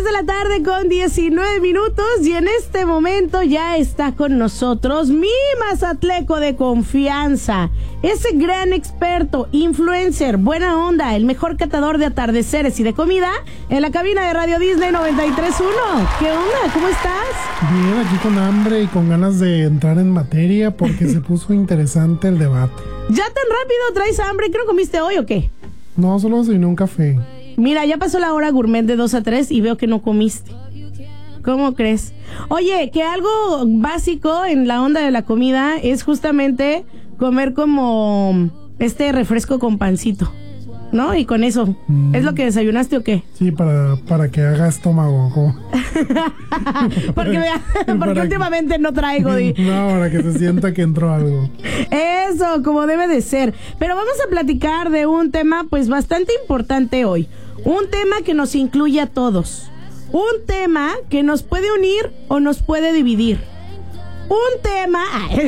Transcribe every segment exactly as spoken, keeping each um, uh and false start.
tres de la tarde con diecinueve minutos y en este momento ya está con nosotros mi mazatleco de confianza, ese gran experto, influencer, buena onda, el mejor catador de atardeceres y de comida en la cabina de Radio Disney noventa y tres punto uno. ¿Qué onda? ¿Cómo estás? Bien, aquí con hambre y con ganas de entrar en materia porque se puso interesante el debate. ¿Ya tan rápido traes hambre? ¿Qué no comiste hoy o qué? No, solo desayuné un café. Mira, ya pasó la hora gourmet de dos a tres y veo que no comiste. ¿Cómo crees? Oye, que algo básico en la onda de la comida es justamente comer como este refresco con pancito, ¿no? Y con eso, mm. ¿es lo que desayunaste o qué? Sí, para, para que haga estómago. ¿Cómo? porque porque para últimamente que... no traigo. Y... no, para que se sienta que entró algo. Eso, como debe de ser. Pero vamos a platicar de un tema pues bastante importante hoy. Un tema que nos incluye a todos. Un tema que nos puede unir o nos puede dividir. Un tema...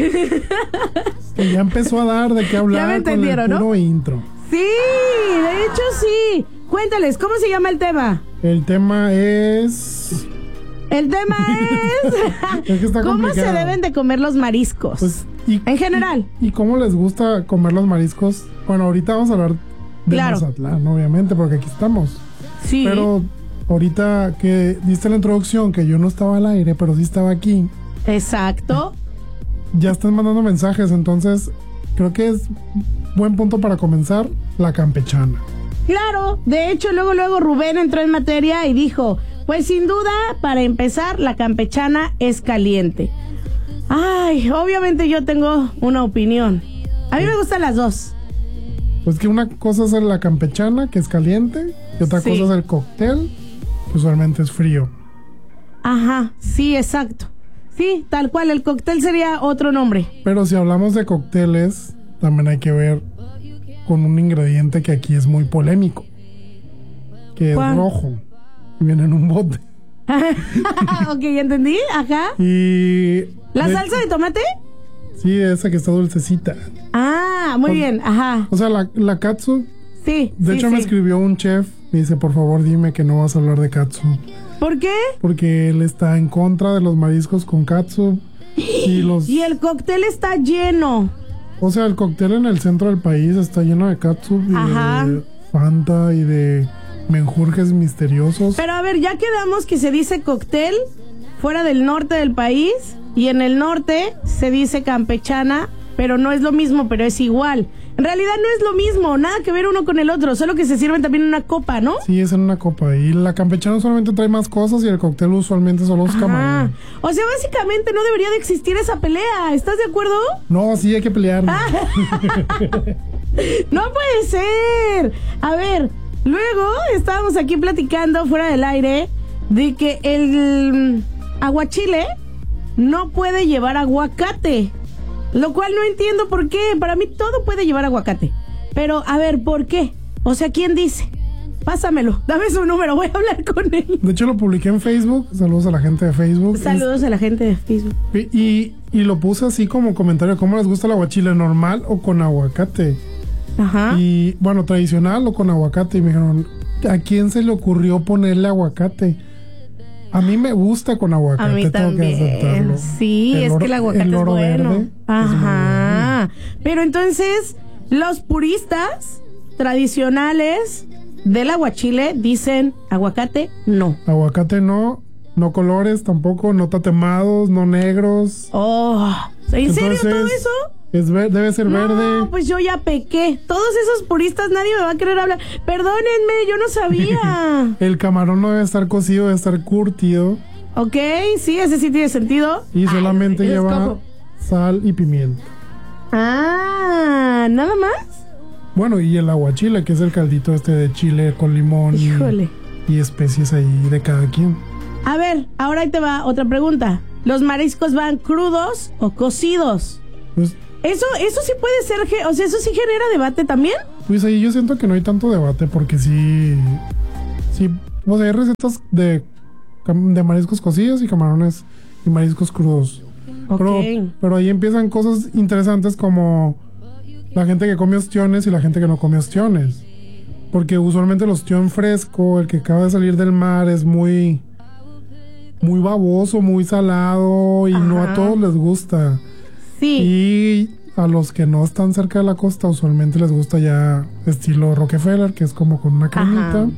que ya empezó a dar de qué hablar. Ya me entendieron, con el puro ¿no? intro. Sí, de hecho sí. Cuéntales, ¿cómo se llama el tema? El tema es... El tema es... es que está ¿cómo complicado. se deben de comer los mariscos? Pues, y, en general. Y, ¿Y cómo les gusta comer los mariscos? Bueno, ahorita vamos a hablar de claro. Mazatlán, obviamente, porque aquí estamos. Sí. Pero ahorita que diste la introducción, que yo no estaba al aire, pero sí estaba aquí. Exacto. Ya están mandando mensajes, entonces creo que es buen punto para comenzar, la campechana. Claro, de hecho luego luego Rubén entró en materia y dijo, pues sin duda, para empezar, la campechana es caliente. Ay, obviamente yo tengo una opinión. A mí me gustan las dos. Pues que una cosa es la campechana, que es caliente, y otra sí. cosa es el cóctel, que usualmente es frío. Ajá, sí, exacto. Sí, tal cual, el cóctel sería otro nombre. Pero si hablamos de cócteles, también hay que ver con un ingrediente que aquí es muy polémico, que es ¿cuál? Rojo, y viene en un bote. Ok, ya entendí, ajá. Y... ¿la de... salsa de tomate? Sí, esa que está dulcecita. Ah, muy o, bien, ajá. O sea, la, la katsu. Sí, De sí, hecho, sí. me escribió un chef, me dice, por favor, dime que no vas a hablar de katsu. ¿Por qué? Porque él está en contra de los mariscos con katsu. Y los... y el cóctel está lleno. O sea, el cóctel en el centro del país está lleno de katsu y ajá. de Fanta y de menjurjes misteriosos. Pero a ver, ya quedamos que se dice cóctel fuera del norte del país y en el norte se dice campechana, pero no es lo mismo, pero es igual. En realidad no es lo mismo, nada que ver uno con el otro, solo que se sirven también en una copa, ¿no? Sí, es en una copa. Y la campechana solamente trae más cosas y el cóctel usualmente son los ajá. camarones. O sea, básicamente no debería de existir esa pelea, ¿estás de acuerdo? No, sí hay que pelear. Ah. No puede ser. A ver, luego estábamos aquí platicando fuera del aire de que el aguachile no puede llevar aguacate. Lo cual no entiendo por qué. Para mí todo puede llevar aguacate. Pero, a ver, ¿por qué? O sea, ¿quién dice? Pásamelo, dame su número, voy a hablar con él. De hecho, lo publiqué en Facebook. Saludos a la gente de Facebook. Saludos es... a la gente de Facebook. Y, y, y lo puse así como comentario. ¿Cómo les gusta el aguachile? ¿Normal o con aguacate? Ajá. Y, bueno, tradicional o con aguacate. Y me dijeron, ¿a quién se le ocurrió ponerle aguacate? A mí me gusta con aguacate, a mí tengo también. que aceptarlo. Sí, el es oro, que el aguacate el oro es bueno. Verde Ajá. Es bueno. Pero entonces, los puristas tradicionales del aguachile dicen aguacate no. Aguacate no, no colores tampoco, no tatemados, no negros. Oh, ¿en entonces, serio todo eso? Es ver, debe ser no, verde. No, pues yo ya pequé. Todos esos puristas, nadie me va a querer hablar. Perdónenme, yo no sabía. El camarón no debe estar cocido, debe estar curtido. Ok, sí, ese sí tiene sentido. Y solamente Ay, lleva escojo. sal y pimienta. Ah, ¿nada más? Bueno, y el aguachile, que es el caldito este de chile con limón. Híjole. Y, y especies ahí de cada quien. A ver, ahora ahí te va otra pregunta. ¿Los mariscos van crudos o cocidos? Pues... Eso, eso sí puede ser, o sea, eso sí genera debate también. Pues ahí yo siento que no hay tanto debate porque sí, sí, o sea, hay recetas de, de mariscos cocidos y camarones y mariscos crudos. Okay. Pero, pero ahí empiezan cosas interesantes como la gente que come ostiones y la gente que no come ostiones. Porque usualmente el ostión fresco, el que acaba de salir del mar, es muy, muy baboso, muy salado y Ajá. no a todos les gusta. Sí. Y a los que no están cerca de la costa, usualmente les gusta ya estilo Rockefeller, que es como con una cremita. Ajá.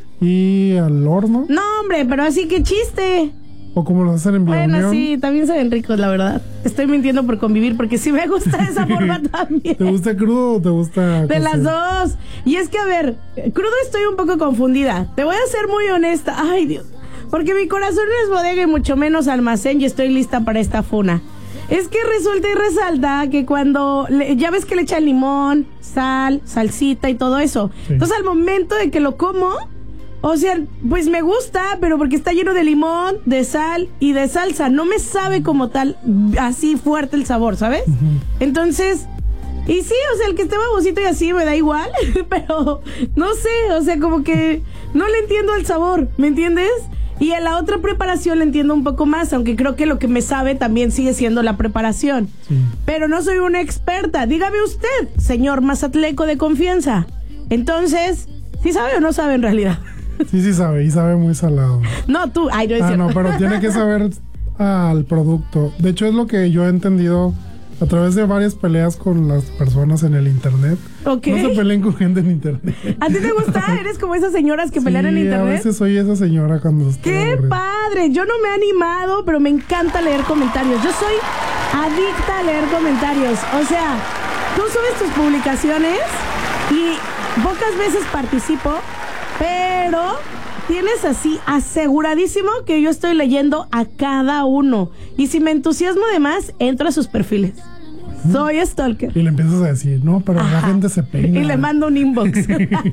Y al horno. No, hombre, pero así que chiste. O como lo hacen en Villa Bueno, Unión. sí, también se ven ricos, la verdad. Estoy mintiendo por convivir, porque sí me gusta de esa forma también. ¿Te gusta crudo o te gusta De las dos. Y es que, a ver, crudo estoy un poco confundida. Te voy a ser muy honesta. Ay, Dios. Porque mi corazón no es bodega y mucho menos almacén y estoy lista para esta funa. Es que resulta y resalta que cuando... Le, ya ves que le echan limón, sal, salsita y todo eso. Sí. Entonces, al momento de que lo como... O sea, pues me gusta, pero porque está lleno de limón, de sal y de salsa. No me sabe como tal, así fuerte el sabor, ¿sabes? Uh-huh. Entonces, y sí, o sea, el que esté babosito y así me da igual, pero no sé, o sea, como que no le entiendo el sabor, ¿me entiendes? Y en la otra preparación le entiendo un poco más, aunque creo que lo que me sabe también sigue siendo la preparación. Sí. Pero no soy una experta. Dígame usted, señor mazatleco de confianza. Entonces, ¿sí sabe o no sabe en realidad? Sí, sí sabe, y sabe muy salado. No, tú, ay, no es ah, cierto. no, pero tiene que saber al producto. De hecho, es lo que yo he entendido a través de varias peleas con las personas en el internet. Okay. No se peleen con gente en internet. ¿A ti te gusta? ¿Eres como esas señoras que sí, pelean en internet? A veces soy esa señora cuando estoy ¡Qué aburrido. padre! Yo no me he animado, pero me encanta leer comentarios. Yo soy adicta a leer comentarios. O sea, tú subes tus publicaciones y pocas veces participo, pero tienes así aseguradísimo que yo estoy leyendo a cada uno. Y si me entusiasmo de más, entro a sus perfiles. ¿Mm? Soy stalker. Y le empiezas a decir, no, pero Ajá. la gente se peina. Y le mando un inbox.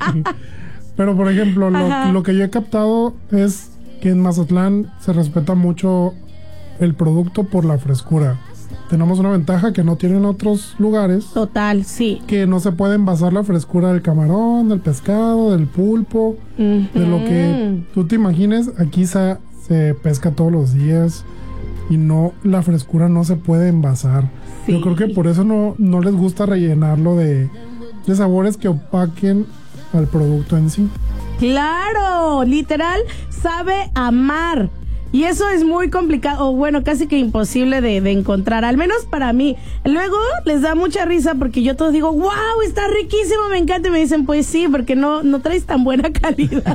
Pero, por ejemplo, lo, lo que yo he captado es que en Mazatlán se respeta mucho el producto por la frescura. Tenemos una ventaja que no tienen otros lugares. Total, sí. Que no se puede envasar la frescura del camarón, del pescado, del pulpo, uh-huh. de lo que tú te imagines. Aquí se, se pesca todos los días y no, la frescura no se puede envasar. Sí. Yo creo que por eso no, no les gusta rellenarlo de, de sabores que opaquen al producto en sí. Claro, literal, sabe amar. Y eso es muy complicado, o bueno, casi que imposible de, de encontrar, al menos para mí. Luego les da mucha risa porque yo todos digo, wow, está riquísimo, me encanta. Y me dicen, pues sí, porque no, no traes tan buena calidad.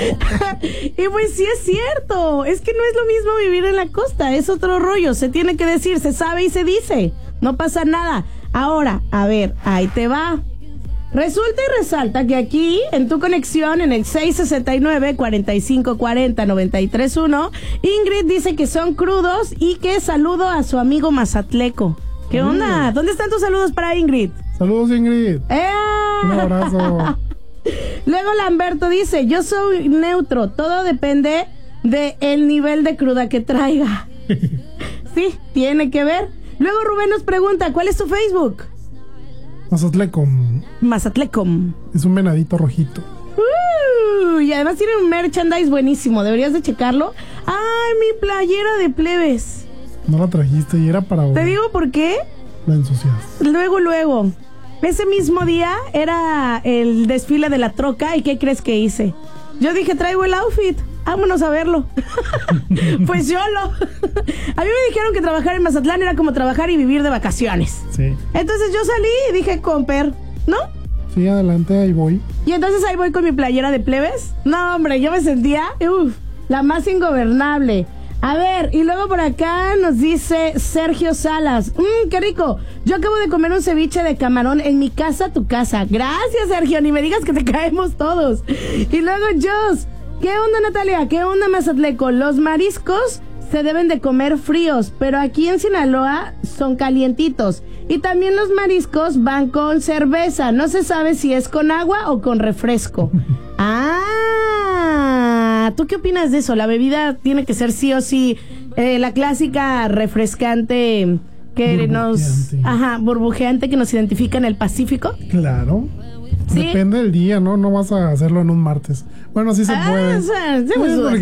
Y pues sí es cierto, es que no es lo mismo vivir en la costa, es otro rollo, se tiene que decir, se sabe y se dice, no pasa nada. Ahora, a ver, ahí te va. Resulta y resalta que aquí, en tu conexión, en el seis sesenta y nueve, cuarenta y cinco cuarenta, noventa y tres uno, Ingrid dice que son crudos y que saludo a su amigo mazatleco. ¿Qué onda? Mm. ¿Dónde están tus saludos para Ingrid? Saludos, Ingrid. ¡Eh! Un abrazo. Luego Lamberto dice, yo soy neutro, todo depende del nivel de cruda que traiga. Sí, tiene que ver. Luego Rubén nos pregunta, ¿cuál es tu Facebook? Mazatlecom. Mazatlecom. Es un venadito rojito. Uh, y además tiene un merchandise buenísimo. Deberías de checarlo. ¡Ay, mi playera de plebes! No la trajiste y era para ahora. ¿Te digo por qué? La ensuciaste. Luego, luego. Ese mismo día era el desfile de la troca. ¿Y qué crees que hice? Yo dije, traigo el outfit. Vámonos a verlo. Pues yo lo... A mí me dijeron que trabajar en Mazatlán era como trabajar y vivir de vacaciones. Sí. Entonces yo salí y dije, comper, ¿no? Sí, adelante, ahí voy. Y entonces ahí voy con mi playera de plebes. No, hombre, yo me sentía, uf, la más ingobernable. A ver, y luego por acá nos dice Sergio Salas. Mmm, qué rico. Yo acabo de comer un ceviche de camarón en mi casa, tu casa. Gracias, Sergio. Ni me digas que te caemos todos. Y luego Jos. ¿Qué onda, Natalia? ¿Qué onda, Mazatleco? Los mariscos se deben de comer fríos, pero aquí en Sinaloa son calientitos. Y también los mariscos van con cerveza. No se sabe si es con agua o con refresco. Ah, ¿tú qué opinas de eso? ¿La bebida tiene que ser sí o sí eh, la clásica refrescante que burbujeante. nos... Ajá, burbujeante que nos identifica en el Pacífico? Claro. ¿Sí? Depende del día, ¿no? No vas a hacerlo en un martes. Bueno, sí se ah, puede. O sea, sí, pues,